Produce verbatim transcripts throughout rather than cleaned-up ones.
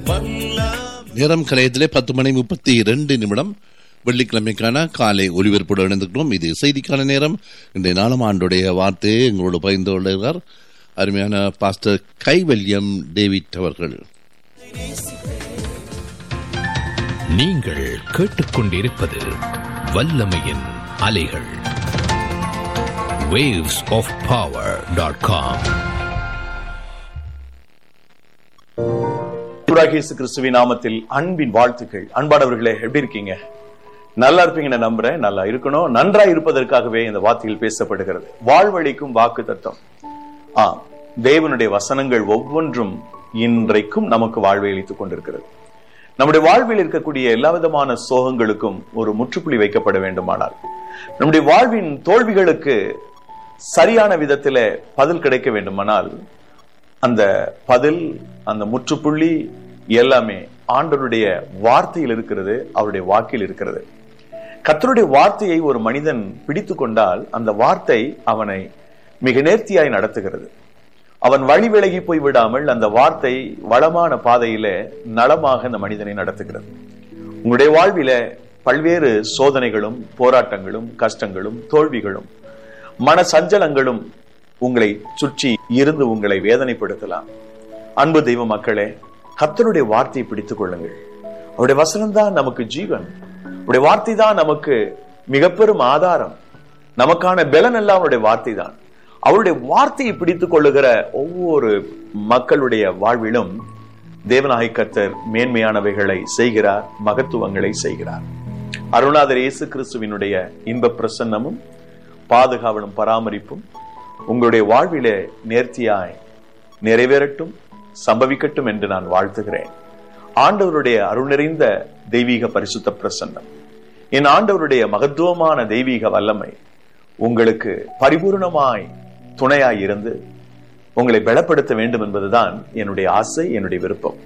நேரம் கலையத்திலே பத்து மணி முப்பத்தி இரண்டு நிமிடம் வெள்ளிக்கிழமைக்கான காலை ஒலிபரப்போடு இணைந்திருக்கிறோம். இது செய்திக்கான நேரம். இன்றைய நாளும் ஆண்டுடைய வார்த்தையை எங்களோடு பகிர்ந்து கொள்கிறார் அருமையான பாஸ்டர் கைவல்யம் டேவிட் அவர்கள். நீங்கள் கேட்டுக்கொண்டிருப்பது வல்லமையின் அலைகள். waves of power dot com. இயேசு கிறிஸ்துவின் நாமத்தில் அன்பின் வாழ்த்துக்கள். அன்பானவர்களே, எப்படி இருக்கீங்க? நல்லா இருப்பீங்கன்னு நம்புறேன். நல்லா இருக்கணும். நன்றாய் இருப்பதற்காகவே இந்த வார்த்தைகள் பேசப்படுகிறது. வாழ்வழிக்கும் வாக்கு தத்தம். ஆ தேவனுடைய வசனங்கள் ஒவ்வொன்றும் இன்றைக்கும் நமக்கு வாழ்வை அளித்துக் கொண்டிருக்கிறது. நம்முடைய வாழ்வில் இருக்கக்கூடிய எல்லா விதமான சோகங்களுக்கும் ஒரு முற்றுப்புள்ளி வைக்கப்பட வேண்டுமானால், நம்முடைய வாழ்வின் தோல்விகளுக்கு சரியான விதத்தில பதில் கிடைக்க வேண்டுமானால், அந்த பதில், அந்த முற்றுப்புள்ளி எல்லாமே ஆண்டவருடைய வார்த்தையில் இருக்கிறது, அவருடைய வாக்கில் இருக்கிறது. கர்த்தருடைய வார்த்தையை ஒரு மனிதன் பிடித்து கொண்டால் அந்த வார்த்தை அவனை மிக நேர்த்தியாய் நடத்துகிறது. அவன் வழி விலகி போய் விடாமல் அந்த வார்த்தை வளமான பாதையில நலமாக அந்த மனிதனை நடத்துகிறது. உங்களுடைய வாழ்வில பல்வேறு சோதனைகளும் போராட்டங்களும் கஷ்டங்களும் தோல்விகளும் மன சஞ்சலங்களும் உங்களை சுற்றி இருந்து உங்களை வேதனைப்படுத்தலாம். அன்பு தெய்வ மக்களே, கர்த்தருடைய வார்த்தையை பிடித்துக் கொள்ளுங்கள். அவருடைய வசனம் தான் நமக்கு ஜீவன். அவருடைய வார்த்தை தான் நமக்கு மிக பெரும் ஆதாரம். நமக்கான பலன் எல்லாம் அவருடைய வார்த்தை தான். அவருடைய வார்த்தையை பிடித்துக் கொள்ளுகிற ஒவ்வொரு மக்களுடைய வாழ்விலும் தேவனாகிய கர்த்தர் மேன்மையானவைகளை செய்கிறார், மகத்துவங்களை செய்கிறார். அருள்நாதர் இயேசு கிறிஸ்துவினுடைய இன்ப பிரசன்னமும் பாதுகாவலும் பராமரிப்பும் உங்களுடைய வாழ்விலே நேர்த்தியாய் நிறைவேறட்டும், சம்பவிக்கட்டும் என்று நான் வாழ்த்துகிறேன். ஆண்டவருடைய அருள் நிறைந்த தெய்வீக பரிசுத்த பிரசன்னம், என் ஆண்டவருடைய மகத்துவமான தெய்வீக வல்லமை உங்களுக்கு பரிபூர்ணமாய் துணையாய் இருந்து உங்களை பலப்படுத்த வேண்டும் என்பதுதான் என்னுடைய ஆசை, என்னுடைய விருப்பம்.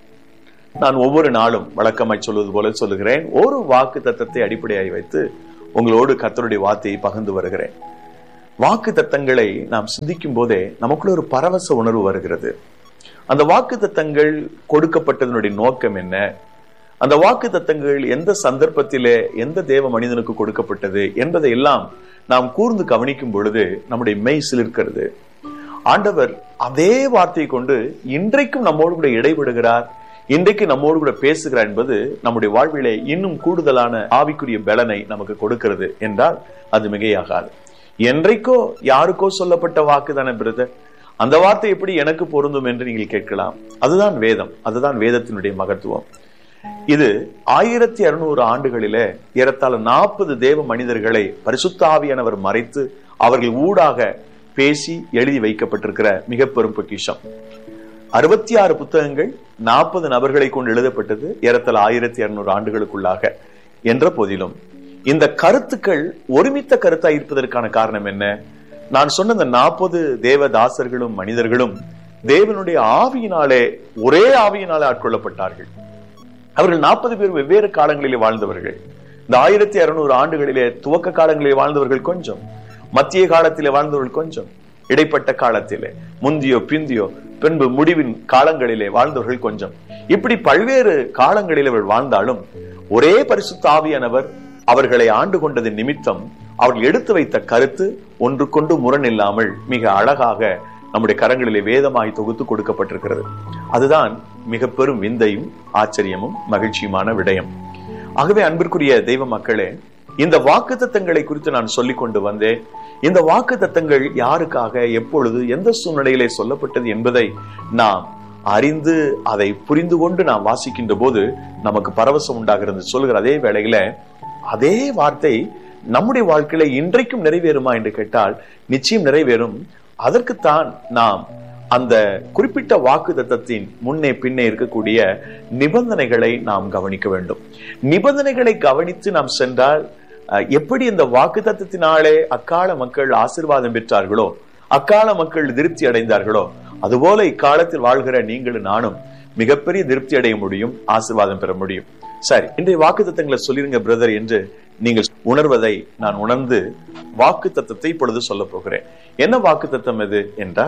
நான் ஒவ்வொரு நாளும் வழக்கமாய் சொல்வது போல சொல்லுகிறேன். ஒரு வாக்கு தத்தத்தை அடிப்படையாய் வைத்து உங்களோடு கர்த்தருடைய வார்த்தையை பகிர்ந்து வருகிறேன். வாக்கு தத்தங்களை நாம் சிந்திக்கும் போதே நமக்குள்ள ஒரு பரவச உணர்வு வருகிறது. அந்த வாக்கு தத்தங்கள் கொடுக்கப்பட்டதனுடைய நோக்கம் என்ன, அந்த வாக்கு தத்தங்கள் எந்த சந்தர்ப்பத்திலே எந்த தேவ மனிதனுக்கு கொடுக்கப்பட்டது என்பதை எல்லாம் நாம் கூர்ந்து கவனிக்கும் பொழுது நம்முடைய மெய் சிலிர்க்கிறது. ஆண்டவர் அதே வார்த்தையை கொண்டு இன்றைக்கும் நம்மோடு கூட இடைபடுகிறார், இன்றைக்கு நம்மோடு கூட பேசுகிறார் என்பது நம்முடைய வாழ்விலே இன்னும் கூடுதலான ஆவிக்குரிய பலனை நமக்கு கொடுக்கிறது என்றால் அது மிகையாகாது. என்றைக்கோ யாருக்கோ சொல்லப்பட்ட வாக்கு தானே பிரதர், அந்த வார்த்தை எப்படி எனக்கு பொருந்தும் என்று நீங்கள் கேட்கலாம். அதுதான் வேதம், அதுதான் வேதத்தினுடைய மகத்துவம். இது ஆயிரத்தி அறுநூறு ஆண்டுகளிலே ஏறத்தாழ நாற்பது தேவ மனிதர்களை பரிசுத்த ஆவியானவர் மறைத்து அவர்கள் ஊடாக பேசி எழுதி வைக்கப்பட்டிருக்கிற மிக பெரும் பொக்கிஷம். அறுபத்தி ஆறு புத்தகங்கள் நாற்பது நபர்களை கொண்டு எழுதப்பட்டது ஏறத்தாழ ஆயிரத்தி அறுநூறு ஆண்டுகளுக்குள்ளாக. என்ற போதிலும் இந்த கருத்துக்கள் ஒருமித்த கருத்தாய் இருப்பதற்கான காரணம் என்ன? நான் சொன்ன இந்த நாற்பது தேவதாசர்களும் மனிதர்களும் தேவனுடைய ஆவியினாலே, ஒரே ஆவியினாலே ஆட்கொள்ளப்பட்டார்கள். அவர்கள் நாற்பது பேர் வெவ்வேறு காலங்களிலே வாழ்ந்தவர்கள். இந்த ஆயிரத்தி அறுநூறு ஆண்டுகளிலே துவக்க காலங்களிலே வாழ்ந்தவர்கள் கொஞ்சம், மத்திய காலத்திலே வாழ்ந்தவர்கள் கொஞ்சம், இடைப்பட்ட காலத்திலே, முந்தியோ பிந்தியோ பின்பு முடிவின் காலங்களிலே வாழ்ந்தவர்கள் கொஞ்சம். இப்படி பல்வேறு காலங்களில் அவர்கள் வாழ்ந்தாலும் ஒரே பரிசுத்த ஆவியானவர் அவர்களை ஆண்டு கொண்டதின் நிமித்தம் அவர்கள் எடுத்து வைத்த கருத்து ஒன்று கொண்டு முரண் இல்லாமல் மிக அழகாக நம்முடைய கரங்களிலே வேதமாய் தொகுத்து கொடுக்கப்பட்டிருக்கிறது. அதுதான் மிக பெரும் விந்தையும் ஆச்சரியமும் மகிழ்ச்சியுமான விடயம். ஆகவே அன்பிற்குரிய தெய்வ மக்களே, இந்த வாக்கு தத்தங்களை குறித்து நான் சொல்லிக் கொண்டு வந்தேன். இந்த வாக்கு தத்தங்கள் யாருக்காக, எப்பொழுது, எந்த சூழ்நிலையிலே சொல்லப்பட்டது என்பதை நாம் அறிந்து அதை புரிந்து கொண்டு நாம் வாசிக்கின்ற போது நமக்கு பரவசம் உண்டாகிறது. சொல்கிற அதே வேளையில அதே வார்த்தை நம்முடைய வாழ்க்கையில இன்றைக்கும் நிறைவேறுமா என்று கேட்டால் நிச்சயம் நிறைவேறும். அதற்குத்தான் நாம் அந்த குறிப்பிட்ட வாக்கு தத்தத்தின் முன்னே பின்னே இருக்கக்கூடிய நிபந்தனைகளை நாம் கவனிக்க வேண்டும். நிபந்தனைகளை கவனித்து நாம் சென்றால் எப்படி இந்த வாக்கு தத்தத்தினாலே அக்கால மக்கள் ஆசீர்வாதம் பெற்றார்களோ, அக்கால மக்கள் திருப்தி அடைந்தார்களோ, அதுபோல இக்காலத்தில் வாழ்கிற நீங்களும் நானும் மிகப்பெரிய திருப்தி அடைய முடியும், ஆசீர்வாதம் பெற முடியும். சரி, இன்றைய வாக்கு தத்தங்களை சொல்லிருங்க பிரதர் என்று நீங்கள் உணர்வதை நான் உணர்ந்து வாக்கு தத்தத்தை இப்பொழுது சொல்ல போகிறேன். என்ன வாக்கு தத்தம் எது என்றால்,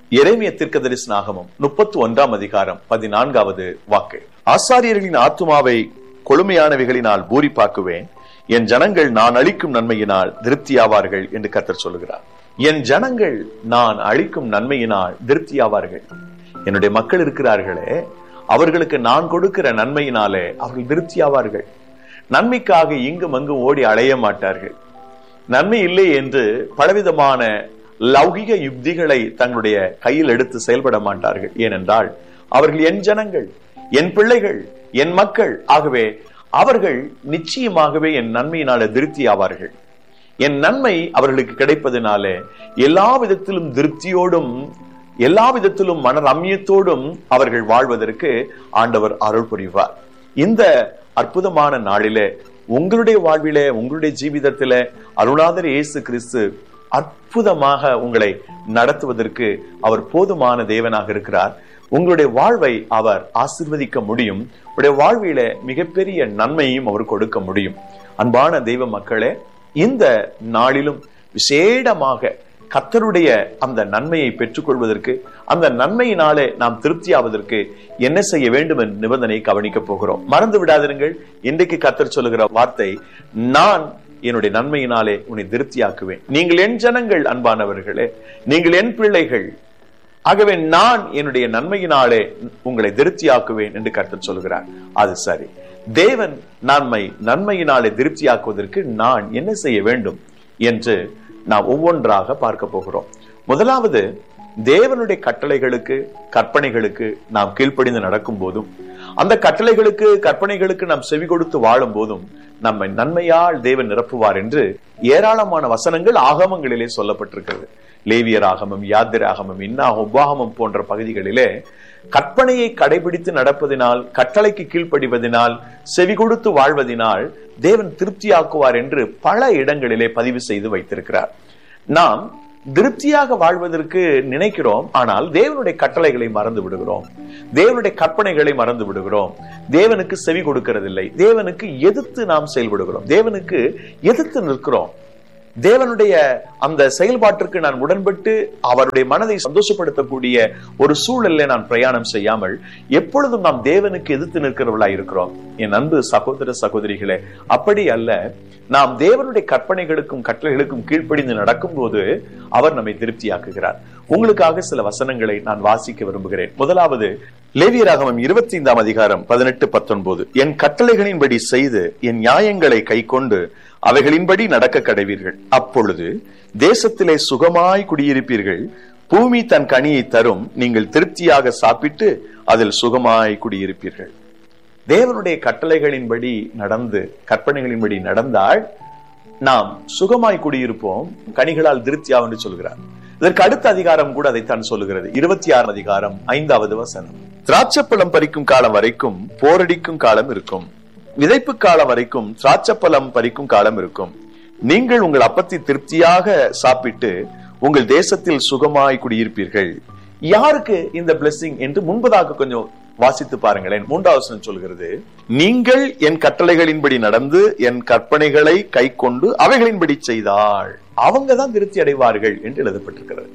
எரேமியா தீர்க்கதரிசன ஆகமம் முப்பத்தி ஒன்றாம் அதிகாரம் பதினான்காவது வாக்கு. ஆசாரியர்களின் ஆத்துமாவை கொழுமையானவைகளினால் பூரிப்பாக்குவேன், என் ஜனங்கள் நான் அளிக்கும் நன்மையினால் திருப்தியாவார்கள் என்று கர்த்தர் சொல்லுகிறார். என் ஜனங்கள் நான் அளிக்கும் நன்மையினால் திருப்தியாவார்கள். என்னுடைய மக்கள் இருக்கிறார்களே, அவர்களுக்கு நான் கொடுக்கிற நன்மையினாலே அவர்கள் திருப்தியாவார்கள். நன்மைக்காக இங்கும் அங்கும் ஓடி அலைய மாட்டார்கள். நன்மை இல்லை என்று பலவிதமான லௌகிக யுக்திகளை தங்களுடைய கையில் எடுத்து செயல்பட மாட்டார்கள். ஏனென்றால் அவர்கள் என் ஜனங்கள், என் பிள்ளைகள், என் மக்கள். ஆகவே அவர்கள் நிச்சயமாகவே என் நன்மையினால திருப்தி ஆவார்கள். என் நன்மை அவர்களுக்கு கிடைப்பதனாலே எல்லா விதத்திலும் திருப்தியோடும் எல்லா விதத்திலும் மன ரம்யத்தோடும் அவர்கள் வாழ்வதற்கு ஆண்டவர் அருள் புரிவார். இந்த அற்புதமான நாளிலே உங்களுடைய வாழ்விலே, உங்களுடைய ஜீவிதத்திலே அருளாதர் இயேசு கிறிஸ்து அற்புதமாக உங்களை நடத்துவதற்கு அவர் போதுமான தேவனாக இருக்கிறார். உங்களுடைய வாழ்வை அவர் ஆசீர்வதிக்க முடியும். உங்களுடைய வாழ்வில மிகப்பெரிய நன்மையும் அவர் கொடுக்க முடியும். அன்பான தெய்வ மக்களே, இந்த நாளிலும் விசேடமாக கர்த்தருடைய அந்த நன்மையை பெற்றுக் கொள்வதற்கு, அந்த நன்மையினாலே நாம் திருப்தியாவதற்கு என்ன செய்ய வேண்டும் என்ற நிபந்தனை கவனிக்க போகிறோம். மறந்து விடாதிருங்கள். இன்றைக்கு கர்த்தர் சொல்லுகிற வார்த்தை, நான் என்னுடைய நன்மையினாலே உன்னை திருப்தியாக்குவேன். நீங்கள் என் ஜனங்கள், அன்பானவர்களே, நீங்கள் என் பிள்ளைகள். ஆகவே நான் என்னுடைய நன்மையினாலே உங்களை திருப்தியாக்குவேன் என்று கர்த்தர் சொல்கிறார். அது சரி. தேவன் நன்மை நன்மையினாலே திருப்தியாக்குவதற்கு நான் என்ன செய்ய வேண்டும் என்று நாம் ஒவ்வொன்றாக பார்க்க போகிறோம். முதலாவது, தேவனுடைய கட்டளைகளுக்கு கற்பனைகளுக்கு நாம் கீழ்ப்படிந்து நடக்கும் போதும், அந்த கட்டளைகளுக்கு கற்பனைகளுக்கு நாம் செவி கொடுத்து வாழும் போதும் நம்மை நன்மையால் தேவன் நிரப்புவார் என்று ஏராளமான வசனங்கள் ஆகமங்களிலே சொல்லப்பட்டிருக்கிறது. லேவியர் ஆகமம், யாத்திரை ஆகமம், இன்னாகம், உபாகமம் போன்ற பகுதிகளிலே கற்பனையை கடைபிடித்து நடப்பதினால், கட்டளைக்கு கீழ்ப்படிவதனால், செவி கொடுத்து வாழ்வதனால் தேவன் திருப்தியாக்குவார் என்று பல இடங்களிலே பதிவு செய்து வைத்திருக்கிறார். நாம் திருப்தியாக வாழ்வதற்கு நினைக்கிறோம், ஆனால் தேவனுடைய கட்டளைகளை மறந்து விடுகிறோம், தேவனுடைய கற்பனைகளை மறந்து விடுகிறோம், தேவனுக்கு செவி கொடுக்கிறதில்லை, தேவனுக்கு எதிர்த்து நாம் செயல்படுகிறோம், தேவனுக்கு எதிர்த்து நிற்கிறோம். தேவனுடைய அந்த செயல்பாட்டிற்கு நான் உடன்பட்டு அவருடைய மனதை சந்தோஷப்படுத்தக்கூடிய ஒரு சூழலில் நான் பிரயாணம் செய்யாமல் எப்பொழுதும் நாம் தேவனுக்கு எதிர்த்து நிற்கிறவர்களா இருக்கிறோம். என் அன்பு சகோதர சகோதரிகளே, அப்படி அல்ல. நாம் தேவனுடைய கற்பனைகளுக்கும் கட்டளைகளுக்கும் கீழ்ப்படிந்து நடக்கும் போது அவர் நம்மை திருப்தியாக்குகிறார். உங்களுக்காக சில வசனங்களை நான் வாசிக்க விரும்புகிறேன். முதலாவது, லேவியராகமம் இருபத்தி ஐந்தாம் அதிகாரம் பதினெட்டு பத்தொன்பது. என் கட்டளைகளின்படி செய்து என் நியாயங்களை கை கொண்டு அவைகளின்படி நடக்க கடவீர்கள். அப்பொழுது தேசத்திலே சுகமாய் குடியிருப்பீர்கள். பூமி தன் கனியை தரும். நீங்கள் திருப்தியாக சாப்பிட்டு அதில் சுகமாய் குடியிருப்பீர்கள். தேவனுடைய கட்டளைகளின்படி நடந்து, கற்பனைகளின்படி நடந்தால் நாம் சுகமாய் குடியிருப்போம், கனிகளால் திருப்தியாகும் என்று சொல்கிறார். இதற்கு அடுத்த அதிகாரம் கூட அதைத்தான் சொல்லுகிறது. இருபத்தி ஆறு அதிகாரம் ஐந்தாவது வசனம். திராட்சப்பழம் பறிக்கும் காலம் வரைக்கும் போரடிக்கும் காலம் இருக்கும், விதைப்பு காலம் வரைக்கும் திராட்சப்பழம் பறிக்கும் காலம் இருக்கும். நீங்கள் உங்கள் அப்பத்தை திருப்தியாக சாப்பிட்டு உங்கள் தேசத்தில் சுகமாய் குடியிருப்பீர்கள். யாருக்கு இந்த பிளெஸிங் என்று முன்பதாக கொஞ்சம் வாசித்து பாருங்களேன். மூன்றாவது சொல்கிறது, நீங்கள் என் கட்டளைகளின்படி நடந்து என் கற்பனைகளை கை கொண்டு அவைகளின்படி செய்தால் அவங்கதான் திருப்தி அடைவார்கள் என்று எழுதப்பட்டிருக்கிறது.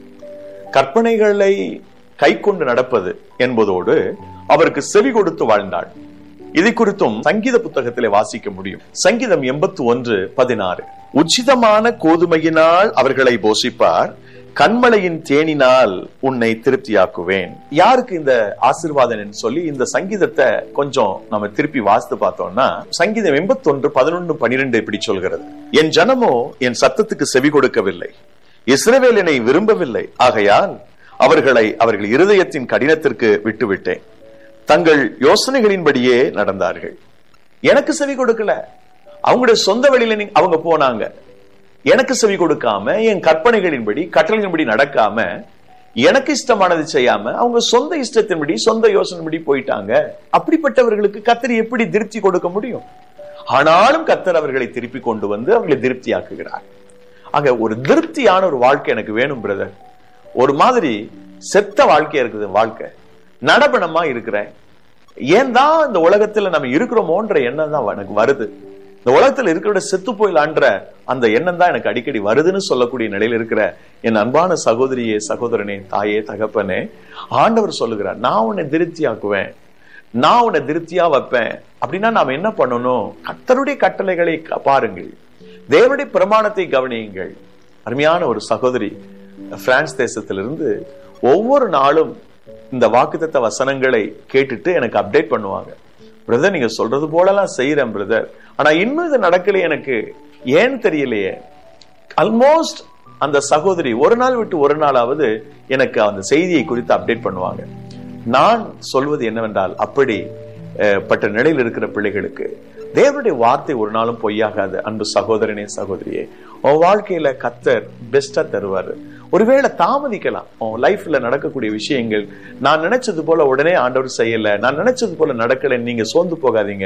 கற்பனைகளை கை கொண்டு நடப்பது என்பதோடு அவருக்கு செவி கொடுத்து வாழ்ந்தாள். இதை குறித்தும் சங்கீத புத்தகத்திலே வாசிக்க முடியும். சங்கீதம் எண்பத்தி ஒன்று பதினாறு. உச்சிதமான கோதுமையினால் அவர்களை போஷிப்பார், கண்மலையின் தேனினால் உன்னை திருப்தியாக்குவேன். யாருக்கு இந்த ஆசீர்வாதம் சொல்லி இந்த சங்கீதத்தை கொஞ்சம் நம்ம திருப்பி வாசித்து பார்த்தோம்னா, சங்கீதம் எண்பத்தி ஒன்று பதினொன்று பனிரெண்டு இப்படி சொல்கிறது, என் ஜனமோ என் சத்தத்துக்கு செவி கொடுக்கவில்லை, இஸ்ரவேல் என்னை விரும்பவில்லை, ஆகையால் அவர்களை அவர்கள் இருதயத்தின் கடினத்திற்கு விட்டுவிட்டேன், தங்கள் யோசனைகளின்படியே நடந்தார்கள். எனக்கு செவி கொடுக்கல, அவங்களுடைய சொந்த வழியில அவங்க போனாங்க. எனக்கு செவி கொடுக்காம, என் கற்பனைகளின்படி கட்டளைகளின்படி நடக்காம, எனக்கு இஷ்டமானது செய்யாம அவங்க சொந்த இஷ்டத்தின்படி சொந்த யோசனைப்படி போயிட்டாங்க. அப்படிப்பட்டவர்களுக்கு கர்த்தர் எப்படி திருப்தி கொடுக்க முடியும்? ஆனாலும் கர்த்தர் அவர்களை திருப்பி கொண்டு வந்து அவர்களை திருப்தி ஆக்குகிறார். ஆக ஒரு திருப்தியான ஒரு வாழ்க்கை எனக்கு வேணும் பிரதர். ஒரு மாதிரி செத்த வாழ்க்கையா இருக்குது வாழ்க்கை, நடபணமா இருக்கிறேன். ஏன் தான் இந்த உலகத்துல நம்ம இருக்கிறோமோன்ற எண்ணம் தான் எனக்கு வருது. இந்த உலகத்துல இருக்கிற செத்து போயிலான்ற அந்த எண்ணம் தான் எனக்கு அடிக்கடி வருதுன்னு சொல்லக்கூடிய நிலையில இருக்கிற என் அன்பான சகோதரியே, சகோதரனே, தாயே, தகப்பனே, ஆண்டவர் சொல்லுகிறார், நான் உன்னை திருப்தியாக்குவேன், நான் உன்னை திருப்தியா வைப்பேன். அப்படின்னா நாம என்ன பண்ணணும்? கர்த்தருடைய கட்டளைகளை பாருங்கள், தேவனுடைய பிரமாணத்தை கவனியுங்கள். அருமையான ஒரு சகோதரி பிரான்ஸ் தேசத்திலிருந்து ஒவ்வொரு நாளும் இந்த வாக்குத்தத்த வசனங்களை கேட்டுட்டு எனக்கு அப்டேட் பண்ணுவாங்க. பிரதர், நீங்க சொல்றது போலலாம் செய்யறேன் பிரதர், ஆனா இன்னும் இது நடக்கலையே, எனக்கு ஏன் தெரியலையே. ஆல்மோஸ்ட் அந்த சகோதரி ஒரு நாள் விட்டு ஒரு நாளாவது எனக்கு அந்த செய்தியை குறித்து அப்டேட் பண்ணுவாங்க. நான் சொல்வது என்னவென்றால், அப்படி பட்ட நிலையில் இருக்கிற பிள்ளைகளுக்கு தேவனுடைய வார்த்தை ஒரு நாளும் பொய்யாகாது. அன்பு சகோதரனே, சகோதரியே, உன் வாழ்க்கையில கர்த்தர் பெஸ்டா தருவாரு. ஒருவேளை தாமதிக்கலாம், உன் லைஃப்ல நடக்கக்கூடிய விஷயங்கள் நான் நினைச்சது போல உடனே ஆண்டவர் செய்யல, நான் நினைச்சது போல நடக்கல, நீங்க சோர்ந்து போகாதீங்க.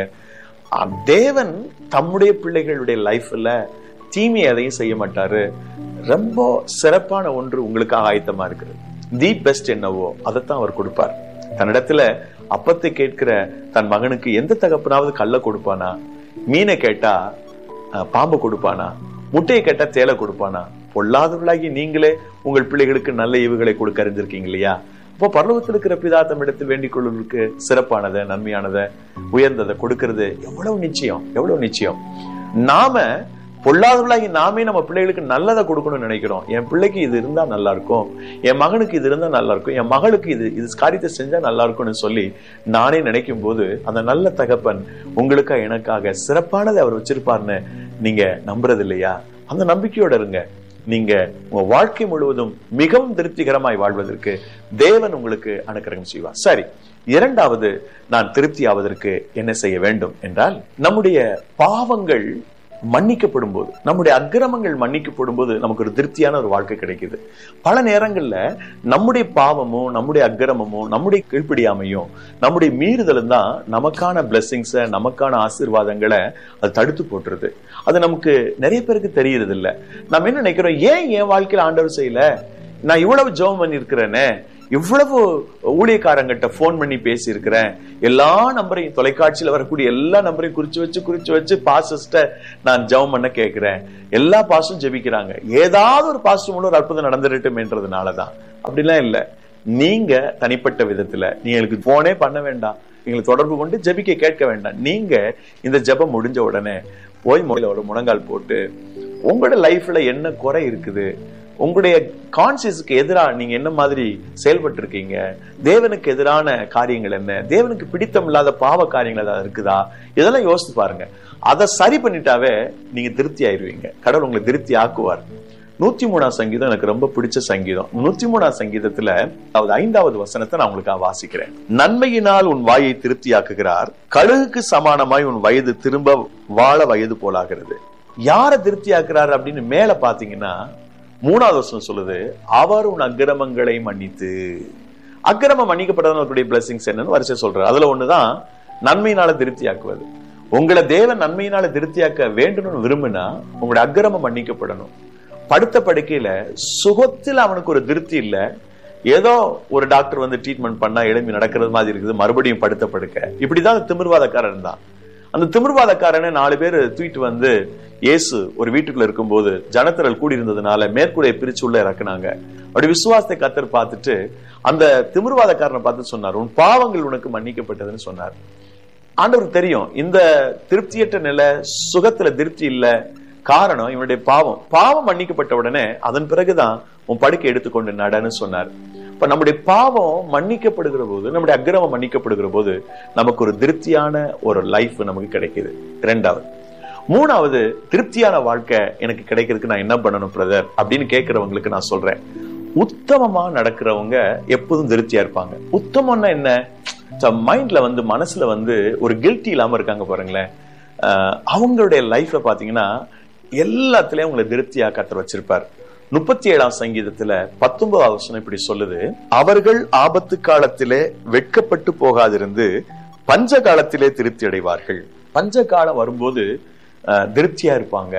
தேவன் தம்முடைய பிள்ளைகளுடைய லைஃப்ல தீமை எதையும் செய்ய மாட்டாரு. ரொம்ப சிறப்பான ஒன்று உங்களுக்காக ஆயத்தமா இருக்குது. தி பெஸ்ட் என்னவோ அதைத்தான் அவர் கொடுப்பார். தன்னிடத்துல அப்பத்தை கேட்கிற தன் மகனுக்கு எந்த தகப்பனாவது கல்ல கொடுப்பானா? மீனை கேட்டா பாம்பு கொடுப்பானா? முட்டையை கேட்டா தேலை கொடுப்பானா? பொல்லாதவர்களாகி நீங்களே உங்கள் பிள்ளைகளுக்கு நல்ல ஈவுகளை கொடுக்க அறிந்திருக்கீங்க இல்லையா? இப்போ பரலோகத்தில் இருக்கிற பிதா தம்மிடத்தில் வேண்டிக் கொள்வதற்கு சிறப்பானதை, நன்மையானதை, உயர்ந்ததை கொடுக்கிறது எவ்வளவு நிச்சயம், எவ்வளவு நிச்சயம். நாம பொல்லாதவர்களாகி நாமே நம்ம பிள்ளைகளுக்கு நல்லதை கொடுக்கணும்னு நினைக்கிறோம். என் பிள்ளைக்கு இது இருந்தா நல்லா இருக்கும், என் மகனுக்கு இது இருந்தா நல்லா இருக்கும், என் மகளுக்கு இது இது காரியத்தை செஞ்சா நல்லா இருக்கும்னு சொல்லி நானே நினைக்கும் போது அந்த நல்ல தகப்பன் உங்களுக்கா எனக்காக சிறப்பானதை அவர் வச்சிருப்பார்னு நீங்க நம்புறது இல்லையா? அந்த நம்பிக்கையோட இருங்க. நீங்க உங்க வாழ்க்கை முழுவதும் மிகவும் திருப்திகரமாய் வாழ்வதற்கு தேவன் உங்களுக்கு அனுக்கிரகம் செய்வார். சரி, இரண்டாவது, நான் திருப்தி ஆவதற்கு என்ன செய்ய வேண்டும் என்றால், நம்முடைய பாவங்கள் மன்னிக்கப்படும் போது, நம்முடைய அக்கிரமங்கள் மன்னிக்கப்படும் போது நமக்கு ஒரு திருப்தியான ஒரு வாழ்க்கை கிடைக்குது. பல நேரங்கள்ல நம்முடைய பாவமும் நம்முடைய அக்கிரமமும் நம்முடைய கீழ்ப்படியாமையும் நம்முடைய மீறுதலும் தான் நமக்கான பிளெஸிங்ஸ, நமக்கான ஆசீர்வாதங்களை அது தடுத்து போட்டுருது. அது நமக்கு நிறைய பேருக்கு தெரியறது இல்ல. நம்ம என்ன நினைக்கிறோம், ஏன் என் வாழ்க்கையில ஆண்டவர் செய்யல, நான் இவ்வளவு ஜெபம் பண்ணி இருக்கிறேனே, இவ்வளவு ஊழியக்காரங்கிட்ட போன் பண்ணி பேசி இருக்கிறேன், எல்லா நம்பரையும், தொலைக்காட்சியில வரக்கூடிய எல்லா நம்பரையும் குறிச்சு வச்சு குறிச்சு வச்சு பாஸ்டர்ஸ்ட நான் ஜெபம் பண்ண கேட்கிறேன், எல்லா பாஸ்டும் ஜெபிக்கிறாங்க, ஏதாவது ஒரு பாஸ்ட் மூலம் ஒரு அற்புதம் நடந்துடட்டும் என்றதுனாலதான். அப்படிலாம் இல்ல. நீங்க தனிப்பட்ட விதத்துல நீங்களுக்கு போனே பண்ண வேண்டாம், எங்களுக்கு தொடர்பு கொண்டு ஜெபிக்க கேட்க வேண்டாம். நீங்க இந்த ஜெபம் முடிஞ்ச உடனே போய் மொழியில ஒரு முழங்கால் போட்டு உங்களோட லைஃப்ல என்ன குறை இருக்குது, உங்களுடைய கான்சியஸுக்கு எதிராக நீங்க என்ன மாதிரி செயல்பட்டு இருக்கீங்க, தேவனுக்கு எதிரான காரியங்கள் என்ன, தேவனுக்கு பிடித்தம் இல்லாத பாவ காரியங்கள் ஏதாவது இருக்குதா, இதெல்லாம் யோசித்து பாருங்க. அதை சரி பண்ணிட்டாவே நீங்க திருப்தி ஆயிருவீங்க. கடவுள் உங்களை திருப்தி ஆக்குவார். நூத்தி மூணாம் சங்கீதம் எனக்கு ரொம்ப பிடிச்ச சங்கீதம். நூத்தி மூணாம் சங்கீதத்துல அதாவது ஐந்தாவது வசனத்தை நான் உங்களுக்கு வாசிக்கிறேன். நன்மையினால் உன் வாயை திருப்தியாக்குகிறார், கழுகுக்கு சமானமாய் உன் வயது திரும்ப வாழ வயது போலாகிறது. யார திருப்தியாக்குறாரு அப்படின்னு மேல பாத்தீங்கன்னா மூணாவது வசனம் சொல்லுது, அவர் உன் அக்கிரமங்களை மன்னித்து. அக்கிரமம் மன்னிக்கப்பட்டவர்களுடைய பிளெஸிங்ஸ் என்னன்னு வரிசை சொல்றாரு. அதுல ஒண்ணுதான் நன்மையினால திருப்தியாக்குவது. உங்களை தேவன் நன்மையினால திருப்தியாக்க வேண்டும்னு விரும்பினா உங்களுடைய அக்கிரமம் மன்னிக்கப்படணும். படுத்த படுக்கையில சுகத்தில் அவனுக்கு ஒரு திருப்தி இல்ல, ஏதோ ஒரு டாக்டர் வந்து ட்ரீட்மெண்ட் பண்ணா எழுப்பி நடக்கிறது மாதிரி இருக்குது, மறுபடியும் படுத்த படுக்க. இப்படிதான் திமிர்வாதக்காரன் தான். அந்த திமிர்வாதக்காரனை நாலு பேர் தூக்கிட்டு வந்து இயேசு ஒரு வீட்டுக்குள்ள இருக்கும் போது ஜனத்திரல் கூடி இருந்ததுனால மேற்கூடைய பிரிச்சு உள்ள இறக்குனாங்க. அப்படி விசுவாசத்தை கர்த்தர் பார்த்துட்டு அந்த திமிர்வாதக்காரனை பார்த்து சொன்னார், உன் பாவங்கள் உனக்கு மன்னிக்கப்பட்டதுன்னு சொன்னார். ஆண்டவருக்கு தெரியும் இந்த திருப்தியற்ற நிலை, சுகத்துல திருப்தி இல்ல, காரணம் இவனுடைய பாவம். பாவம் மன்னிக்கப்பட்ட உடனே அதன் பிறகுதான் உன் படுக்கை எடுத்துக்கொண்டு நடன்னு சொன்னார். இப்ப நம்முடைய பாவம் மன்னிக்கப்படுகிற போது, நம்முடைய அக்கிரமம் மன்னிக்கப்படுகிற போது நமக்கு ஒரு திருப்தியான ஒரு லைஃப் நமக்கு கிடைக்குது. இரண்டாவது. மூணாவது, திருப்தியான வாழ்க்கை எனக்கு கிடைக்கிறதுக்கு நான் என்ன பண்ணணும் பிரதர் அப்படின்னு கேட்கிறவங்களுக்கு நான் சொல்றேன், உத்தமமா நடக்கிறவங்க எப்போதும் திருப்தியா இருப்பாங்க. உத்தமம்னா என்ன? மைண்ட்ல வந்து மனசுல வந்து ஒரு கில்ட்டி இல்லாம இருக்காங்க பாருங்களேன். அவங்களுடைய லைஃப்ல பாத்தீங்கன்னா எல்லாத்திலயும் உங்களை திருப்தியா கர்த்தர் வச்சிருப்பார். முப்பத்தி ஏழாம் சங்கீதத்துல பத்தொன்பதாவது வசனம் இப்படி சொல்லுது, அவர்கள் ஆபத்து காலத்திலே வெட்கப்பட்டு போகாதிருந்து பஞ்ச காலத்திலே திருப்தி அடைவார்கள். பஞ்ச காலம் வரும்போது திருப்தியா இருப்பாங்க.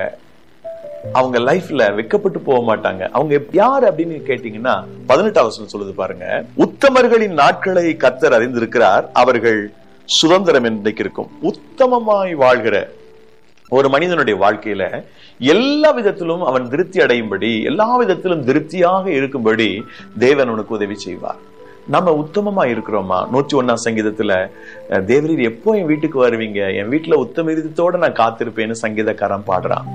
அவங்க லைஃப்ல வெட்கப்பட்டு போக மாட்டாங்க. அவங்க யாரு அப்படின்னு கேட்டீங்கன்னா பதினெட்டாவது வசனம் சொல்லுது பாருங்க, உத்தமர்களின் நாட்களை கர்த்தர் அறிந்திருக்கிறார், அவர்கள் சுதந்திரம் என்றைக்கு இருக்கும். உத்தமமாய் வாழ்கிற ஒரு மனிதனுடைய வாழ்க்கையில எல்லா விதத்திலும் அவன் திருப்தி அடையும்படி, எல்லா விதத்திலும் திருப்தியாக இருக்கும்படி தேவன் அவனுக்கு உதவி செய்வார். நம்ம உத்தமமா இருக்கிறோமா? நூற்றி ஒன்னாம் சங்கீதத்துல தேவரீர் எப்போ என் வீட்டுக்கு வருவீங்க, என் வீட்டுல உத்தம இருதயத்தோட நான் காத்திருப்பேன்னு சங்கீதக்காரன் பாடுறான்.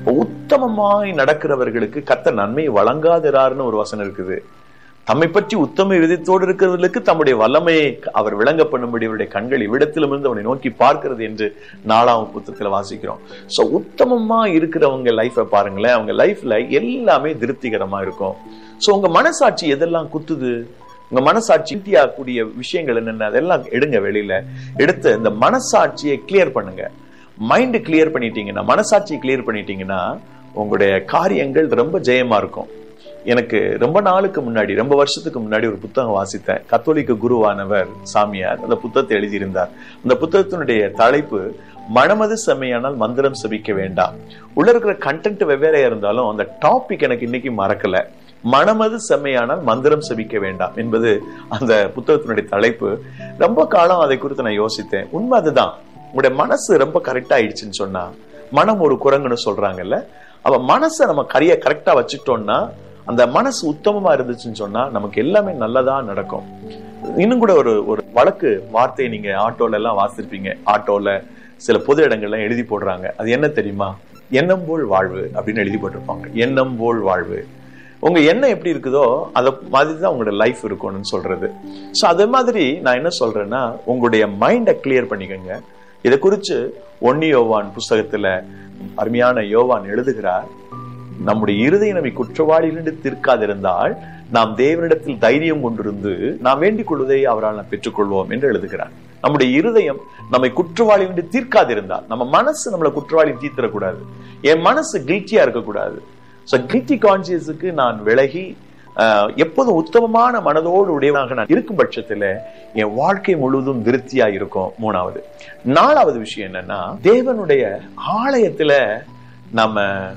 உத்தமமாய் நடக்கிறவர்களுக்கு கர்த்தர் நன்மையை வழங்காதிராருன்னு ஒரு வசனம் இருக்குது. தம்மை பற்றி உத்தம இருதயத்தோடு இருக்கிறவர்களுக்கு தம்முடைய வல்லமையை அவர் விளங்க பண்ணும்படி அவருடைய கண்கள் இவ்விடத்திலும் இருந்து அவனை நோக்கி பார்க்கிறது என்று நாலாம் புத்தகத்துல வாசிக்கிறோம். சோ உத்தமமா இருக்கிறவங்க லைஃபை பாருங்களேன், அவங்க லைஃப்ல எல்லாமே திருப்திகரமா இருக்கும். சோ உங்க மனசாட்சி எதெல்லாம் குத்துது, உங்க மனசாட்சி கூடிய விஷயங்கள் என்னென்ன, அதெல்லாம் எடுங்க வெளியில எடுத்து இந்த மனசாட்சியை கிளியர் பண்ணுங்க. மைண்ட் கிளியர் பண்ணிட்டீங்கன்னா, மனசாட்சியை கிளியர் பண்ணிட்டீங்கன்னா உங்களுடைய காரியங்கள் ரொம்ப ஜெயமா இருக்கும். எனக்கு ரொம்ப நாளுக்கு முன்னாடி, ரொம்ப வருஷத்துக்கு முன்னாடி ஒரு புத்தகம் வாசித்தேன். கத்தோலிக்க குருவானவர் சாமியார் அந்த புத்தகத்தை எழுதியிருந்தார். அந்த புத்தகத்தினுடைய தலைப்பு மனமது செம்மையானால் மந்திரம் செபிக்க வேண்டாம். உள்ள இருக்கிற கண்டென்ட் வெவ்வேறையா இருந்தாலும் அந்த டாபிக் எனக்கு இன்னைக்கு மறக்கல. மனமது செம்மையானால் மந்திரம் செபிக்க வேண்டாம் என்பது அந்த புத்தகத்தினுடைய தலைப்பு. ரொம்ப காலம் அதை குறித்து நான் யோசித்தேன். உண்மை அதுதான். உங்களுடைய மனசு ரொம்ப கரெக்டா ஆயிடுச்சுன்னு சொன்னா, மனம் ஒரு குரங்குன்னு சொல்றாங்கல்ல, அவ மனசை நம்ம கரைய கரெக்டா வச்சுட்டோம்னா, அந்த மனசு உத்தமமா இருந்துச்சுன்னு சொன்னா நமக்கு எல்லாமே நல்லதா நடக்கும். இன்னும் கூட ஒரு ஒரு வழக்கு வார்த்தையை நீங்க ஆட்டோல எல்லாம் வாசிருப்பீங்க. ஆட்டோல சில பொது இடங்கள்லாம் எழுதி போடுறாங்க. அது என்ன தெரியுமா? எண்ணம் போல் வாழ்வு அப்படின்னு எழுதி போட்டிருப்பாங்க. எண்ணம் போல் வாழ்வு. உங்க எண்ணம் எப்படி இருக்குதோ அத மாதிரிதான் உங்களோட லைஃப் இருக்கும்னு சொல்றது. சோ அதே மாதிரி நான் என்ன சொல்றேன்னா, உங்களுடைய மைண்டை கிளியர் பண்ணிக்கோங்க. இதை குறிச்சு ஒன்னு யோவான் புஸ்தகத்துல அருமையான யோவான் எழுதுகிறார், நம்முடைய இருதயம் நம்மை குற்றவாளிகளிருந்து தீர்க்காதிருந்தால் நாம் தேவனிடத்தில் தைரியம் கொண்டிருந்து நாம் வேண்டிக் கொள்வதை அவரால் நாம் பெற்றுக்கொள்வோம் என்று எழுதுகிறார். நம்முடைய இருதயம் நம்மை குற்றவாளிகளிருந்து தீர்க்காதிருந்தால், நம்ம மனசு நம்மளை குற்றவாளி தீர்த்திடக்கூடாது. என் மனசு கில்ட்டியா இருக்கக்கூடாது. சோ கில்ட்டி கான்சியஸுக்கு நான் விலகி எப்போதும் உத்தமமான மனதோடு உடையவனாக நான் இருக்கும் பட்சத்துல என் வாழ்க்கை முழுவதும் திருப்தியா இருக்கும். மூணாவது. நாலாவது விஷயம் என்னன்னா, தேவனுடைய ஆலயத்துல நம்ம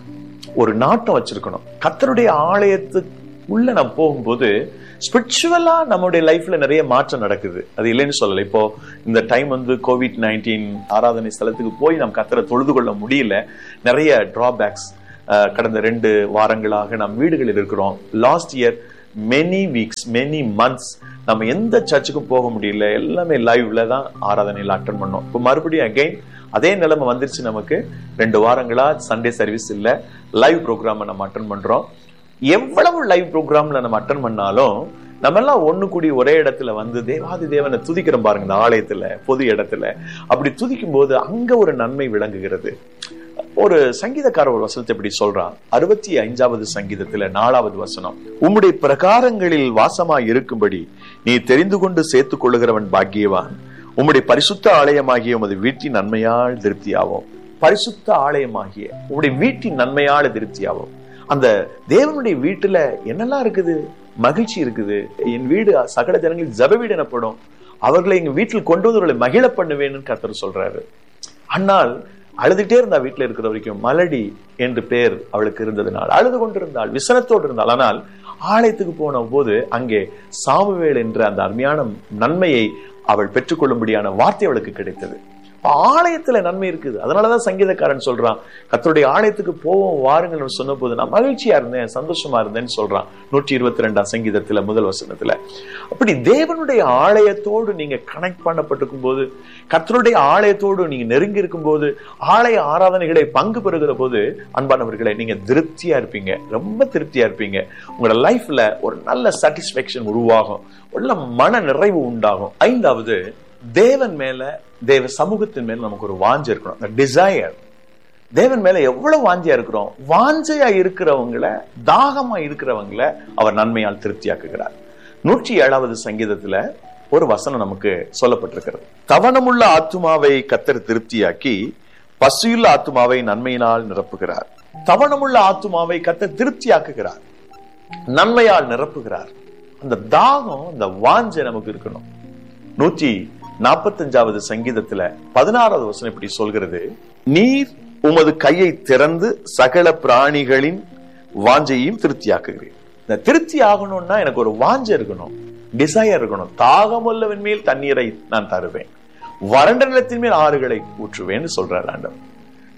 ஒரு நாட்டம் வச்சிருக்கணும். கர்த்தருடைய ஆலயத்துக்கு உள்ள நம்ம போகும்போது ஸ்பிரிச்சுவலா நம்மளுடைய லைஃப்ல நிறைய மாற்றம் நடக்குது. அது இல்லைன்னு சொல்லல. இப்போ இந்த டைம் வந்து கோவிட் நைன்டீன் ஆராதனை ஸ்தலத்துக்கு போய் நம்ம கர்த்தரை தொழுது கொள்ள முடியல. நிறைய டிராபேக்ஸ். கடந்த ரெண்டு வாரங்களாக நாம் வீடுகளில் இருக்கிறோம். Last year many weeks many months நம்ம எந்த சர்ச்சுக்கும் போக முடியல. எல்லாமே லைவ்ல தான் ஆராதனையில் அட்டன் பண்ணோம். இப்போ மறுபடியும் அகைன் அதே நிலைமை வந்துருச்சு. நமக்கு ரெண்டு வாரங்களா சண்டே சர்வீஸ் இல்ல, லைவ் ப்ரோக்ராம் நம்ம அட்டன் பண்றோம். எவ்வளவு லைவ் ப்ரோக்ராம்ல நம்ம அட்டன் பண்ணாலும் நம்ம எல்லாம் ஒண்ணு கூடி ஒரே இடத்துல வந்து தேவாதி தேவனை துதிக்கிறோம் பாருங்க. இந்த ஆலயத்துல பொது இடத்துல அப்படி துதிக்கும் போது அங்க ஒரு நன்மை விளங்குகிறது. ஒரு சங்கீதக்காரர் ஒரு வசனத்தை இப்படி சொல்றான். அறுபத்தி ஐந்தாவது சங்கீதத்துல நாலாவது வசனம், உம்முடைய பிரகாரங்களில் வாசமாய் இருக்கும்படி நீ தெரிந்து கொண்டு சேர்த்துக் கொள்ளுகிறவன் பாக்கியவான். உம்முடைய பரிசுத்த ஆலயமாகிய உமது வீட்டின் நன்மையால் திருப்தியாவோம். பரிசுத்த ஆலயமாகிய உம்முடைய வீட்டின் நன்மையால் திருப்தியாவோம். அந்த தேவனுடைய வீட்டுல என்னெல்லாம் இருக்குது? மகிழ்ச்சி இருக்குது. என் வீடு சகல ஜனங்களில் ஜெப வீடு எனப்படும். அவர்களை எங்க வீட்டில் கொண்டு வந்தவர்களை மகிழ பண்ணுவேன்னு கர்த்தர் சொல்றாரு. ஆனால் அழுதுகிட்டே இருந்தா வீட்டுல இருக்கிற வரைக்கும். மலடி என்று பேர் அவளுக்கு இருந்ததுனால் அழுது கொண்டிருந்தாள், விசனத்தோடு இருந்தாள். ஆனால் ஆலயத்துக்கு போன போது அங்கே சாமுவேல் என்ற அந்த அருமையான நன்மையை அவள் பெற்றுக்கொள்ளும்படியான வார்த்தை அவளுக்கு கிடைத்தது. ஆலயத்துல நன்மை இருக்குது. அதனாலதான் சங்கீதக்காரன் சொல்றான், கர்த்தருடைய ஆலயத்துக்கு போவோம் வாருங்கள் சொன்ன போது நான் மகிழ்ச்சியா இருந்தேன், சந்தோஷமா இருந்தேன்னு சொல்றான். நூற்றி இருபத்தி ரெண்டாம் சங்கீதத்துல முதல் வசனத்துல. அப்படி தேவனுடைய ஆலயத்தோடு நீங்க கனெக்ட் பண்ணப்பட்டிருக்கும் போது, கர்த்தருடைய ஆலயத்தோடு நீங்க நெருங்கி இருக்கும் போது, ஆலய ஆராதனைகளை பங்கு பெறுகிற போது, அன்பானவர்களை நீங்க திருப்தியா இருப்பீங்க, ரொம்ப திருப்தியா இருப்பீங்க. உங்களோட லைஃப்ல ஒரு நல்ல சாட்டிஸ்பேக்ஷன் உருவாகும், நல்ல மன நிறைவு உண்டாகும். ஐந்தாவது, தேவன் மேல, தேவ சமூகத்தின் மேல நமக்கு ஒரு வாஞ்சை இருக்கணும். டிசையர். தேவன் மேல எவ்வளவு வாஞ்சியா இருக்கிறோம். வாஞ்சையா இருக்கிறவங்களை, தாகமா இருக்கிறவங்களை அவர் நன்மையால் திருப்தியாக்குகிறார். நூற்றி ஏழாவது சங்கீதத்துல ஒரு வசனம் நமக்கு சொல்லப்பட்டிருக்கிறது. தவணமுள்ள ஆத்துமாவை கர்த்தர் திருப்தியாக்கி பசியுள்ள ஆத்துமாவை நன்மையினால் நிரப்புகிறார். தவணமுள்ள ஆத்துமாவை கர்த்தர் திருப்தியாக்குகிறார், நன்மையால் நிரப்புகிறார். அந்த தாகம், அந்த வாஞ்சை நமக்கு இருக்கணும். நூற்றி நாற்பத்தி அஞ்சாவது சங்கீதத்துல பதினாறாவது வசனம் இப்படி சொல்கிறது, நீர் உமது கையை திறந்து சகல பிராணிகளின் வாஞ்சையும் திருப்தியாக்குகிறீர். இந்த திருப்தி ஆகணும்னா எனக்கு ஒரு வாஞ்சை இருக்கணும், டிசையர் இருக்கணும். தாகமுள்ளவன் மேல் தண்ணீரை நான் தருவேன், வறண்ட நிலத்தின் மேல் ஆறுகளை ஊற்றுவேன்னு சொல்றார் ஆண்டவர்.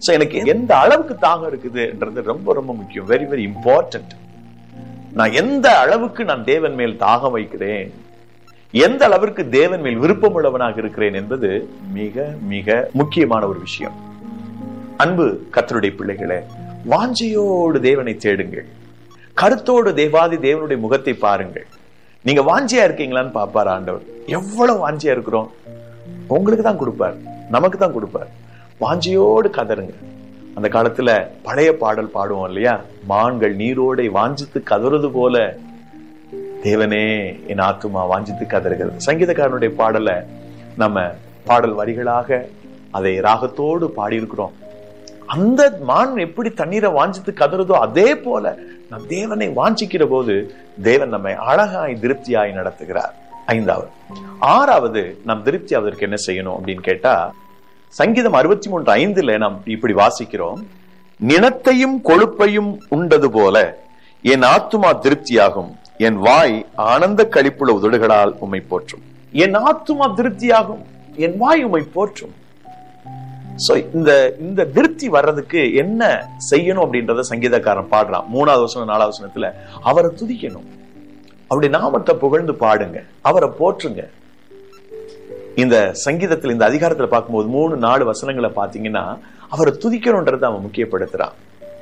சோ எனக்கு எந்த அளவுக்கு தாகம் இருக்குதுன்றது ரொம்ப ரொம்ப முக்கியம். Very very important. நான் எந்த அளவுக்கு நான் தேவன் மேல் தாகம் வைக்கிறேன், எந்த அளவிற்கு தேவன் மேல் விருப்பம் உள்ளவனாக இருக்கிறேன் என்பது மிக மிக முக்கியமான ஒரு விஷயம். அன்பு கர்த்தருடைய பிள்ளைகளே, வாஞ்சையோடு தேவனை தேடுங்கள். கருத்தோடு தேவாதி தேவனுடைய முகத்தை பாருங்கள். நீங்க வாஞ்சியா இருக்கீங்களான்னு பாப்பார் ஆண்டவர். எவ்வளவு வாஞ்சியா இருக்கிறோம், உங்களுக்கு தான் கொடுப்பார், நமக்கு தான் கொடுப்பார். வாஞ்சியோடு கதருங்க. அந்த காலத்துல பழைய பாடல் பாடுவோம் இல்லையா, மான்கள் நீரோடை வாஞ்சித்து கதறது போல தேவனே என் ஆத்துமா வாஞ்சித்து கதறுகிறது. சங்கீதக்காரனுடைய பாடலை நம்ம பாடல் வரிகளாக அதை ராகத்தோடு பாடியிருக்கிறோம். அந்த மான் எப்படி தண்ணீரை வாஞ்சித்து கதறதோ அதே போல நம் தேவனை வாஞ்சிக்கிற போது தேவன் நம்மை அழகாய் திருப்தியாய் நடத்துகிறார். ஐந்தாவது. ஆறாவது, நாம் திருப்தி ஆவதற்கு என்ன செய்யணும் அப்படின்னு கேட்டா, சங்கீதம் அறுபத்தி மூன்று ஐந்துல நாம் இப்படி வாசிக்கிறோம், நிலத்தையும் கொழுப்பையும் உண்டது போல என் ஆத்துமா திருப்தியாகும், என் வாய் ஆனந்த களிப்புள்ள உதடுகளால் உம்மை போற்றும். என் ஆத்துமா திருப்தியாகும், என் வாய் உம்மை போற்றும். சோ இந்த இந்த திருப்தி வர்றதுக்கு என்ன செய்யணும் அப்படின்றத சங்கீதக்காரன் பாடுறான். மூணாவது வசனம் நாலாவது வசனத்துல அவரை துதிக்கணும், அவருடைய நாமத்தை புகழ்ந்து பாடுங்க, அவரை போற்றுங்க. இந்த சங்கீதத்தில் இந்த அதிகாரத்துல பார்க்கும்போது மூணு நாலு வசனங்களை பாத்தீங்கன்னா அவரை துதிக்கணும்ன்றதை அவன் முக்கியப்படுத்துறான்.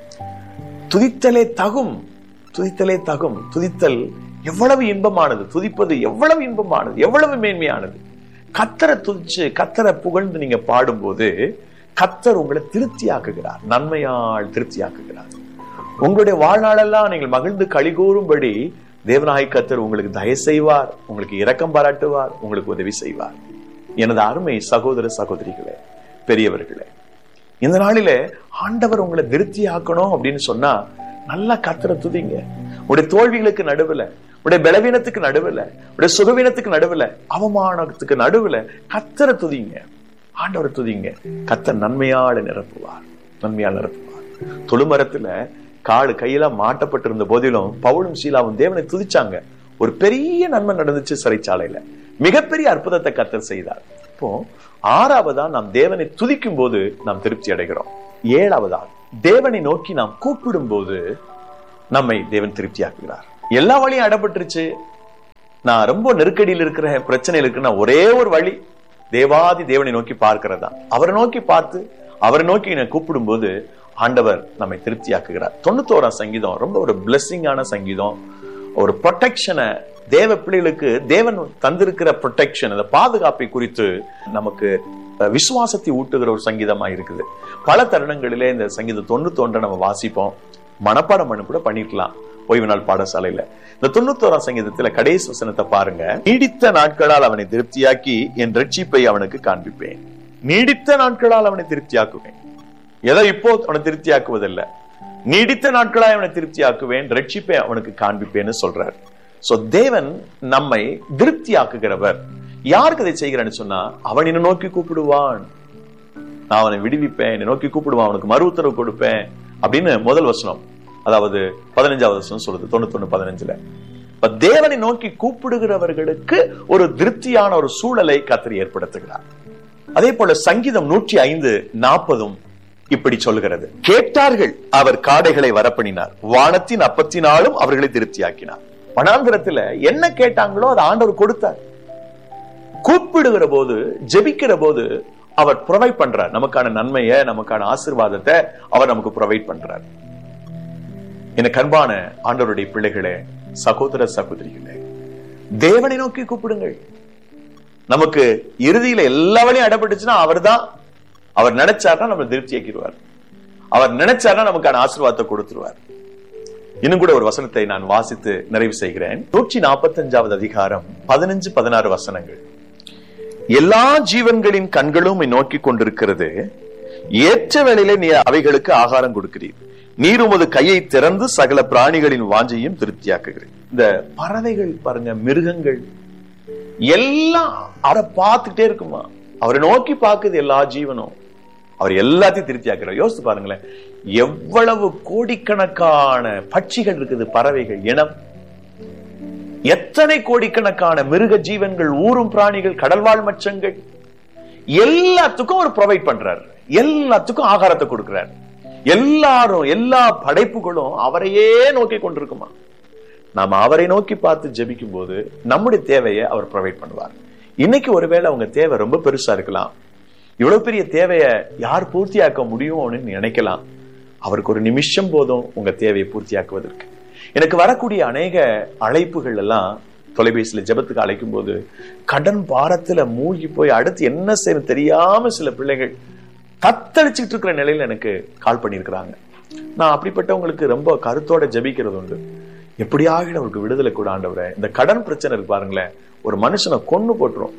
துதித்தலே தகும், துதித்தலே தகும். துதித்தல் எவ்வளவு இன்பமானது, துதிப்பது எவ்வளவு இன்பமானது, எவ்வளவு மேன்மையானது. கத்தரை துதிச்சு கத்தரை புகழ்ந்து நீங்க பாடும்போது கத்தர் உங்களை திருப்தியாக்குகிறார், நன்மையால் திருப்தியாக்குகிறார். உங்களுடைய வாழ்நாளெல்லாம் நீங்கள் மகிழ்ந்து களி கூறும்படி தேவனாய் கத்தர் உங்களுக்கு தயவு செய்வார், உங்களுக்கு இரக்கம் பாராட்டுவார், உங்களுக்கு உதவி செய்வார். எனது அருமை சகோதர சகோதரிகளே, பெரியவர்களே, இந்த நாளிலே ஆண்டவர் உங்களை திருப்தி ஆக்கணும் அப்படின்னு சொன்னா நல்லா கத்தரை துதிங்க. உடைய தோல்விகளுக்கு நடுவுல, உடைய பலவீனத்துக்கு நடுவுல, உடைய சுகவீனத்துக்கு நடுவுல, அவமானத்துக்கு நடுவுல கத்தரை துதிங்க, ஆண்டவரை துதிங்க. கத்தர் நன்மையால நிரப்புவார், நன்மையால் நிரப்புவார். தொழுமரத்துல காடு கையில மாட்டப்பட்டிருந்த போதிலும் பவுலும் சீலாவும் தேவனை துதிச்சாங்க. ஒரு பெரிய நன்மை நடந்துச்சு சிறைச்சாலையில, மிகப்பெரிய அற்புதத்தை கத்தர் செய்தார். இப்போ ஆறாவதா நாம் தேவனை துதிக்கும் போது நாம் திருப்தி அடைகிறோம். ஏழாவதா தேவனை நோக்கி நாம் கூப்பிடும் போது நம்மை தேவன் திருப்தியாக்குகிறார். எல்லா வழியும் அடப்பட்டுருச்சு, நான் ரொம்ப நெருக்கடியில் இருக்கிற பிரச்சனையில் இருக்கிற ஒரே ஒரு வழி தேவாதி தேவனை நோக்கி பார்க்கிறதா. அவரை நோக்கி பார்த்து அவரை நோக்கி நான் கூப்பிடும் போது ஆண்டவர் நம்மை திருப்தியாக்குகிறார். தொண்ணூத்தோராம் சங்கீதம் ரொம்ப ஒரு பிளெஸிங்கான சங்கீதம். ஒரு ப்ரொடெக்ஷனை தேவ பிள்ளைகளுக்கு தேவன் தந்திருக்கிற ப்ரொடெக்ஷன், அந்த பாதுகாப்பை குறித்து நமக்கு விசுவாசத்தை ஊட்டுகிற ஒரு சங்கீதமா இருக்குது. பல தருணங்களிலே இந்த சங்கீதம் தொண்ணூத்தி ஒன்றை நம்ம வாசிப்போம், மனப்பாடம் பண்ண கூட பண்ணிருக்கலாம் ஓய்வு நாள் பாடசாலையில. இந்த தொண்ணூத்தோராம் சங்கீதத்துல கடைசி வசனத்தை பாருங்க. நீடித்த நாட்களால் அவனை திருப்தியாக்கி என் ரட்சிப்பை அவனுக்கு காண்பிப்பேன். நீடித்த நாட்களால் அவனை திருப்தியாக்குவேன். ஏதோ இப்போ அவனை திருப்தியாக்குவதில்லை, நீடித்த நாட்களாய் அவனை திருப்தியாக்குவேன், ரட்சிப்பை அவனுக்கு காண்பிப்பேன்னு சொல்றார். சோ தேவன் நம்மை திருப்தியாக்குகிறவர். யாருக்கு அதை செய்கிறான்னு சொன்னா, அவன் என்ன நோக்கி கூப்பிடுவான், நான் அவனை விடுவிப்பேன், என்னை நோக்கி கூப்பிடுவான், அவனுக்கு மறு உத்தரவு கொடுப்பேன் அப்படின்னு முதல் வசனம், அதாவது பதினஞ்சாவது வசனம் சொல்லுது தொண்ணூத்தி ஒண்ணு பதினஞ்சுல. தேவனை நோக்கி கூப்பிடுகிறவர்களுக்கு ஒரு திருப்தியான ஒரு சூழலை கர்த்தர் ஏற்படுத்துகிறார். அதே போல சங்கீதம் நூற்றி ஐந்து நாற்பதும் இப்படி சொல்லுகிறது. கேட்டார்கள், அவர் காடைகளை வரப்பண்ணினார், வானத்தின் அப்பத்தினாலும் அவர்களை திருப்தியாக்கினார். வனாந்திரத்துல என்ன கேட்டாங்களோ அதை ஆண்டவர் கொடுத்தார். கூப்பிடுகிற போது, ஜெபிக்கிற போது அவர் ப்ரொவைட் பண்றார். நமக்கான நன்மையை, நமக்கான ஆசீர்வாதத்தை அவர் நமக்கு ப்ரொவைட் பண்றார். எனக்கு அன்பான ஆண்டவருடைய பிள்ளைகளே, சகோதர சகோதரிகளே, தேவனை நோக்கி கூப்பிடுங்கள். நமக்கு இறுதியில எல்லா வழியும் அடப்பட்டுச்சுன்னா அவர் தான். அவர் நினைச்சார்னா நம்ம திருப்தி ஆக்கிடுவார். அவர் நினைச்சார்னா நமக்கான ஆசீர்வாதத்தை கொடுத்துருவார். இன்னும் கூட ஒரு வசனத்தை நான் வாசித்து நிறைவு செய்கிறேன். நூற்றி நாற்பத்தி அஞ்சாவது அதிகாரம் பதினஞ்சு பதினாறு வசனங்கள். எல்லா ஜீவன்களின் கண்களும் நோக்கி கொண்டிருக்கிறது, ஏற்ற வேளையிலே நீ அவைகளுக்கு ஆகாரம் கொடுக்கிறீர், நீர் உமது கையை திறந்து சகல பிராணிகளின் வாஞ்சையும் திருப்தியாக்குகிறீர். இந்த பறவைகள் பாருங்க, மிருகங்கள் எல்லாம் அவரை பார்த்துட்டே இருக்குமா, அவரை நோக்கி பார்க்குது எல்லா ஜீவனும், அவர் எல்லாத்தையும் திருப்தியாக்குறார். யோசித்து பாருங்களேன், எவ்வளவு கோடிக்கணக்கான பட்சிகள் இருக்குது, பறவைகள் இனம், எத்தனை கோடிக்கணக்கான மிருக ஜீவன்கள், ஊரும் பிராணிகள், கடல்வாழ் மச்சங்கள், எல்லாத்துக்கும் அவர் ப்ரொவைட் பண்றாரு, எல்லாத்துக்கும் ஆகாரத்தை கொடுக்கிறார். எல்லாரும் எல்லா படைப்புகளும் அவரையே நோக்கி கொண்டிருக்குமா. நாம அவரை நோக்கி பார்த்து ஜெபிக்கும் போது நம்முடைய தேவையை அவர் ப்ரொவைட் பண்ணுவார். இன்னைக்கு ஒருவேளை உங்க தேவை ரொம்ப பெருசா இருக்கலாம். இவ்வளவு பெரிய தேவையை யார் பூர்த்தியாக்க முடியும்னு நினைக்கலாம். அவருக்கு ஒரு நிமிஷம் போதும் உங்க தேவையை பூர்த்தியாக்குவதற்கு. எனக்கு வரக்கூடிய அநேக அழைப்புகள் எல்லாம் தொலைபேசியில ஜெபத்துக்கு அழைக்கும் போது கடன் பாரத்துல மூழ்கி போய் அடுத்து என்ன செய்ய தெரியாம சில பிள்ளைகள் தத்தளிச்சுட்டு இருக்கிற நிலையில எனக்கு கால் பண்ணிருக்கிறாங்க. நான் அப்படிப்பட்டவங்களுக்கு ரொம்ப கருத்தோட ஜெபிக்கிறது உண்டு. எப்படியாக அவருக்கு விடுதலை கூட ஆண்டவரே, இந்த கடன் பிரச்சனை இருக்கு பாருங்களேன், ஒரு மனுஷனை கொன்னு போட்டுரும்,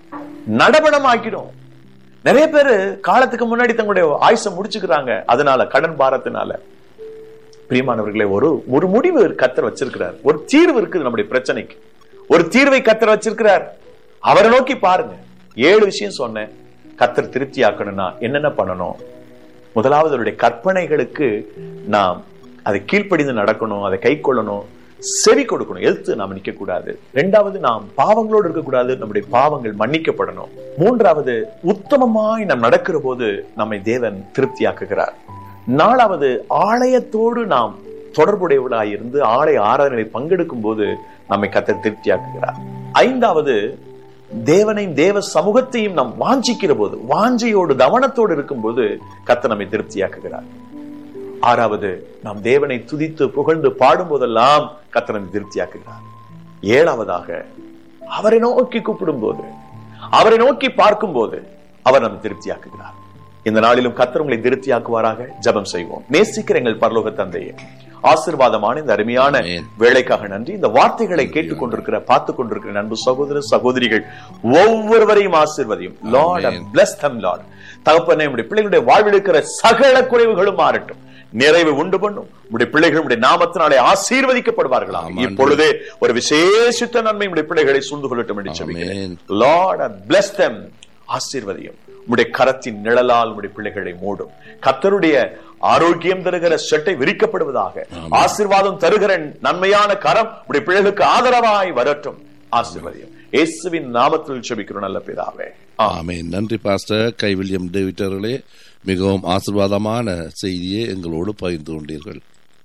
நடபடம் ஆக்கிடும். நிறைய பேரு காலத்துக்கு முன்னாடி தங்களுடைய ஆயுசை முடிச்சுக்கிறாங்க அதனால, கடன் பாரத்தினால. பிரியமானவர்களே, ஒரு ஒரு முடிவு கர்த்தர் வச்சிருக்கிறார், ஒரு தீர்வு இருக்குது நம்முடைய பிரச்சனைக்கு, ஒரு தீர்வை கர்த்தர் வச்சிருக்கிறார். அவரை நோக்கி பாருங்க. ஏழு விஷயம் சொன்னேன். கர்த்தர் திருப்தி ஆக்கணும்னா என்னென்ன பண்ணணும்? முதலாவது, அவருடைய கற்பனைகளுக்கு நாம் அதை கீழ்ப்படிந்து நடக்கணும், அதை கை கொள்ளணும், செவி கொடுக்கணும், எதிர்த்து நாம் நிற்க கூடாது. இரண்டாவது, நாம் பாவங்களோடு இருக்கக்கூடாது, நம்முடைய பாவங்கள் மன்னிக்கப்படணும். மூன்றாவது, உத்தமமாய் நாம் நடக்கிற போது நம்மை தேவன் திருப்தியாக்குகிறார். நாலாவது, ஆலயத்தோடு நாம் தொடர்புடையவர்களாய் இருந்து ஆலய ஆராதனை பங்கெடுக்கும் போது நம்மை கர்த்தர் திருப்தியாக்குகிறார். ஐந்தாவது, தேவனையும் தேவ சமூகத்தையும் நாம் வாஞ்சிக்கிற போது, வாஞ்சையோடு கவனத்தோடு இருக்கும் போது கர்த்தர் நம்மை திருப்தியாக்குகிறார். ஆறாவது, நாம் தேவனை துதித்து புகழ்ந்து பாடும் போதெல்லாம் கர்த்தர் நம்மை திருப்தியாக்குகிறார். ஏழாவதாக, அவரை நோக்கி கூப்பிடும் போது, அவரை நோக்கி பார்க்கும் போது அவர் நம்மை திருப்தியாக்குகிறார். இந்த நாளிலும் கர்த்தர் உங்களை திருப்தியாக்குவாராக. ஜெபம் செய்வோம். நேசிக்கிற எங்கள் பரலோக தந்தையே, ஆசீர்வாதமான இந்த அருமையான வேளைக்காக நன்றி. இந்த வார்த்தைகளை கேட்டுக் கொண்டிருக்கிற பார்த்து கொண்டிருக்கிற அன்பு சகோதர சகோதரிகள் ஒவ்வொருவரையும் ஆசீர்வதியும். Lord plus them Lord. தகப்பனே, உம்முடைய பிள்ளைகளுடைய வாழ்வில் இருக்கிற சகல குறைவுகளும் மாறட்டும், நிறைவு உண்டு பண்ணும். உடைய பிள்ளைகள் உடைய நாமத்தினாலே ஆசீர்வதிக்கப்படுவார்களாம். இப்பொழுதே ஒரு விசேஷித்த நன்மை உடைய பிள்ளைகளை சூழ்ந்து கொள்ளட்டும் என்று ஜெபிக்கிறேன். Lord plus them. ஆசீர்வதியும். உடைய கரத்தின் நிழலால் உடைய பிள்ளைகளை மூடும். கர்த்தருடைய ஆரோக்கியம் தருகிற சட்டை விரிக்கப்படுவதாக. ஆசீர்வாதம் தருகிற நன்மையான கரம் உடைய பிள்ளைகளுக்கு ஆதரவாய் வரட்டும். ஆசீர்வதியும். இயேசுவின் நாமத்தில் ஜெபிக்கிறோம் நல்ல பிதாவே, ஆமென். நன்றி பாஸ்டர் கை வில்லியம் டேவிட் அவர்களே, மிகவும் ஆசீர்வாதமான செய்தியை எங்களோடு பகிர்ந்து கொண்டீர்கள்.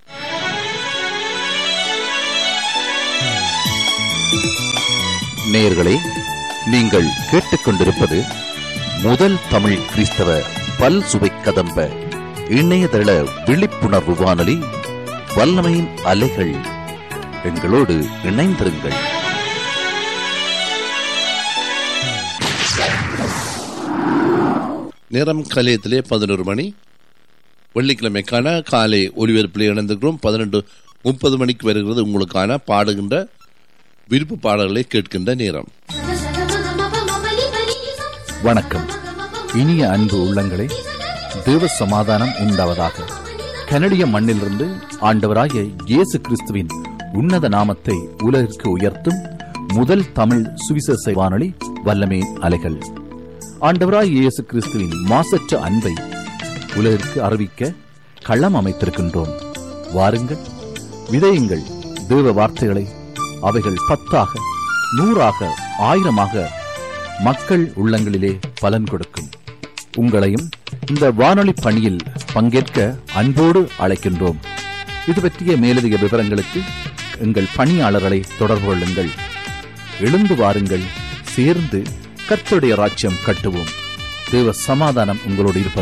நேயர்களே, நீங்கள் கேட்டுக்கொண்டிருப்பது முதல் தமிழ் கிறிஸ்தவ பல் சுவை கதம்ப இணையதள விழிப்புணர்வு வானொலி, வல்லமையின் அலைகள். எங்களோடு இணைந்திருங்கள். நேரம் கலையத்திலே பதினோரு மணி. வெள்ளிக்கிழமைக்கான காலை ஒலிபரப்பில் இணைந்திருக்கிறோம். பதினெண்டு முப்பது மணிக்கு வருகிறது உங்களுக்கான பாடுகின்ற விருப்ப பாடல்களை கேட்கின்ற நேரம். வணக்கம். இனிய அன்பு உள்ளங்களே, தேவ சமாதானம் உண்டாவதாக. கனடிய மண்ணிலிருந்து ஆண்டவராகிய இயேசு கிறிஸ்துவின் உன்னத நாமத்தை உலகிற்கு உயர்த்தும் முதல் தமிழ் சுவிசேஷ வானொலி வல்லமே அலைகள். ஆண்டவராகிய இயேசு கிறிஸ்துவின் மாசற்ற அன்பை உலகிற்கு அறிவிக்க களம் அமைத்திருக்கின்றோம். வாருங்கள், விதையுங்கள் தேவ வார்த்தைகளை. அவைகள் பத்தாக, நூறாக, ஆயிரமாக மக்கள் உள்ளங்களிலே பலன் கொடுக்கும். உங்களையும் இந்த வானொலி பணியில் பங்கேற்க அன்போடு அழைக்கின்றோம். இது பற்றிய மேலதிக விவரங்களுக்கு எங்கள் பணியாளர்களை தொடர்பு கொள்ளுங்கள். எழுந்து வாருங்கள், சேர்ந்து கர்த்தருடைய ராஜ்யம் கட்டுவோம். தேவ சமாதானம் உங்களோடு இருப்பது